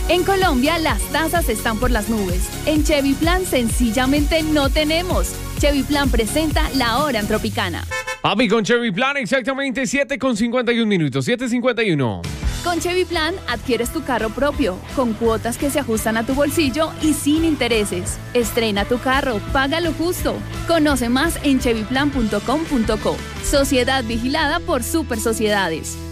En Colombia las tasas están por las nubes. En Chevy Plan sencillamente no tenemos. Chevy Plan presenta La Hora en Tropicana. Papi, con Chevy Plan exactamente 7:51 minutos, 7:51. Con Chevy Plan adquieres tu carro propio, con cuotas que se ajustan a tu bolsillo y sin intereses. Estrena tu carro, paga lo justo. Conoce más en chevyplan.com.co. Sociedad vigilada por Super Sociedades.